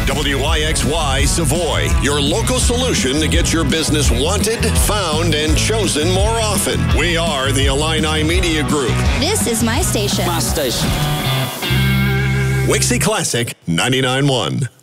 WIXY Savoy, your local solution to get your business wanted, found, and chosen more often. We are the Illini Media Group. This is my station. My station. Wixie Classic 99.1.